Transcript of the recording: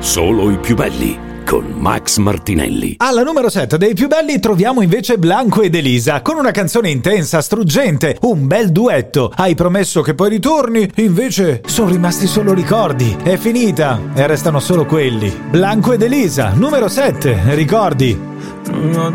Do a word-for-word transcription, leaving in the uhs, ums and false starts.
Solo i più belli con Max Martinelli. Alla numero sette dei più belli troviamo invece Blanco ed Elisa con una canzone intensa, struggente, un bel duetto. Hai promesso che poi ritorni, invece sono rimasti solo ricordi. È finita e restano solo quelli. Blanco ed Elisa, numero sette, ricordi. Non ho